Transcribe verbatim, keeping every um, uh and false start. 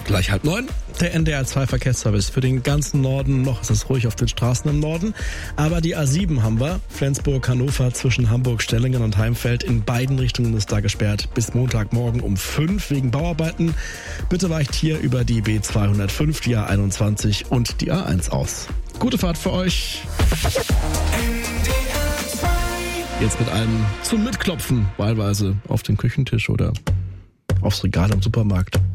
Gleich halb neun. Der N D R zwei Verkehrsservice für den ganzen Norden. Noch ist es ruhig auf den Straßen im Norden. Aber die A sieben haben wir. Flensburg-Hannover zwischen Hamburg-Stellingen und Heimfeld. In beiden Richtungen ist da gesperrt. Bis Montagmorgen um fünf wegen Bauarbeiten. Bitte weicht hier über die B zweihundertfünf, die A einundzwanzig und die A eins aus. Gute Fahrt für euch. Jetzt mit einem zum Mitklopfen. Wahlweise auf den Küchentisch oder aufs Regal im Supermarkt.